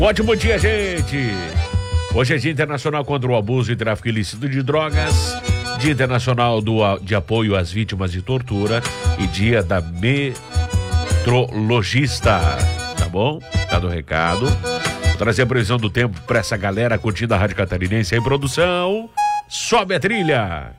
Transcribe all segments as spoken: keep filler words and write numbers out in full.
Ótimo dia, gente! Hoje é Dia Internacional contra o Abuso e Tráfico Ilícito de Drogas, Dia Internacional do, de Apoio às Vítimas de Tortura e Dia da Metrologista. Tá bom? Tá do recado. Vou trazer a previsão do tempo pra essa galera curtindo a Rádio Catarinense em produção. Sobe a trilha!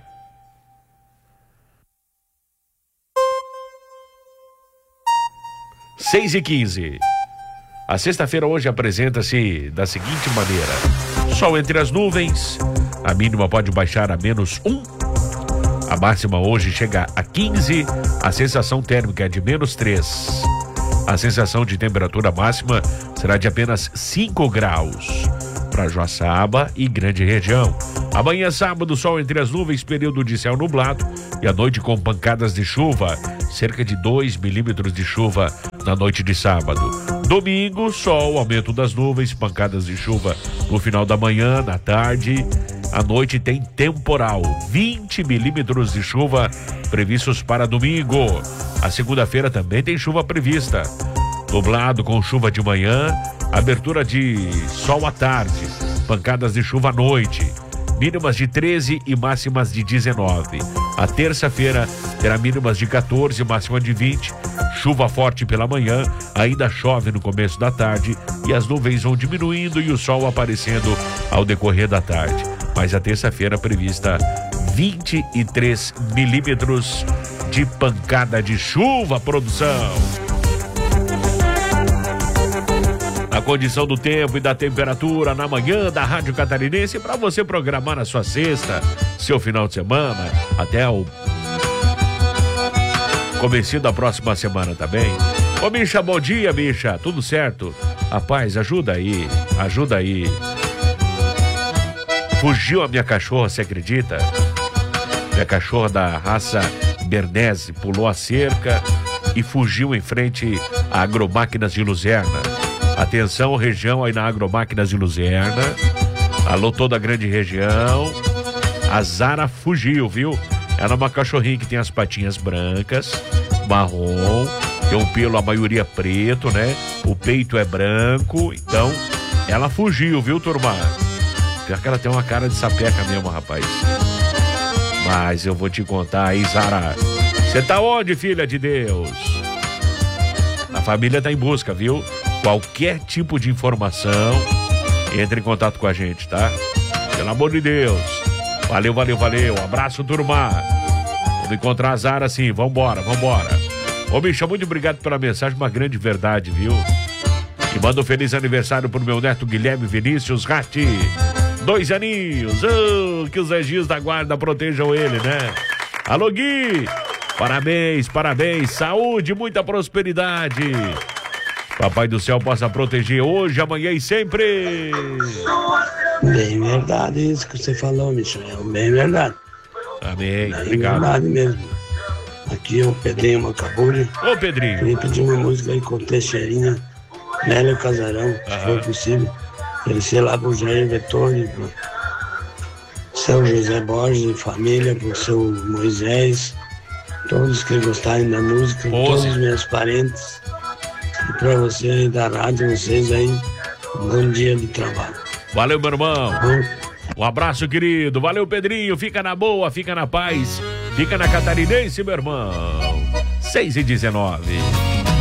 seis e quinze. A sexta-feira hoje apresenta-se da seguinte maneira: sol entre as nuvens, a mínima pode baixar a menos um, a máxima hoje chega a quinze, a sensação térmica é de menos três, a sensação de temperatura máxima será de apenas cinco graus para Joaçaba e grande região. Amanhã sábado, sol entre as nuvens, período de céu nublado e à noite com pancadas de chuva, cerca de dois milímetros de chuva na noite de sábado. Domingo, sol, aumento das nuvens, pancadas de chuva no final da manhã, na tarde. À noite tem temporal, vinte milímetros de chuva previstos para domingo. A segunda-feira também tem chuva prevista. Nublado com chuva de manhã, abertura de sol à tarde, pancadas de chuva à noite. Mínimas de treze e máximas de dezenove. A terça-feira terá mínimas de quatorze, máxima de vinte. Chuva forte pela manhã, ainda chove no começo da tarde e as nuvens vão diminuindo e o sol aparecendo ao decorrer da tarde. Mas a terça-feira prevista vinte e três milímetros de pancada de chuva, produção. A condição do tempo e da temperatura na manhã da Rádio Catarinense para você programar na sua sexta, seu final de semana, até o comecinho da próxima semana também. Ô, Misha, bom dia, Misha. Tudo certo? Rapaz, ajuda aí, ajuda aí. Fugiu a minha cachorra, você acredita? Minha cachorra da raça Bernese pulou a cerca e fugiu em frente a Agromáquinas de Luzerna. Atenção, região aí na Agromáquinas de Luzerna. Alô, toda a grande região. A Zara fugiu, viu? Ela é uma cachorrinha que tem as patinhas brancas, marrom, tem um pelo, a maioria preto, né? O peito é branco, então ela fugiu, viu, turma? Pior que ela tem uma cara de sapeca mesmo, rapaz. Mas eu vou te contar aí, Zara. Você tá onde, filha de Deus? A família tá em busca, viu? Qualquer tipo de informação, entre em contato com a gente, tá? Pelo amor de Deus. Valeu, valeu, valeu. Abraço, turma. Vamos encontrar a Zara sim. Vambora, vambora. Ô, Misha, muito obrigado pela mensagem. Uma grande verdade, viu? E manda um feliz aniversário pro meu neto Guilherme Vinícius Ratti. Dois aninhos. Oh, que os anjinhos da guarda protejam ele, né? Alô, Gui. Parabéns, parabéns. Saúde, muita prosperidade. Papai do céu possa proteger hoje, amanhã e sempre. Bem verdade isso que você falou, Michel. Bem verdade. Amém. Bem Obrigado. verdade mesmo. Aqui é o Pedrinho Macaburi. Ô, Pedrinho. Queria pedir uma música aí com Teixeirinha, Nélio Casarão, se for possível. Ele ser lá pro Jair Vettori, pro seu José Borges e família, pro seu Moisés, todos que gostarem da música, Ô, todos sim. os meus parentes. E pra você aí da rádio, vocês aí, um bom dia de trabalho. Valeu, meu irmão. Bom, Um abraço, querido. Valeu, Pedrinho. Fica na boa, fica na paz. Fica na Catarinense, meu irmão. seis e dezenove.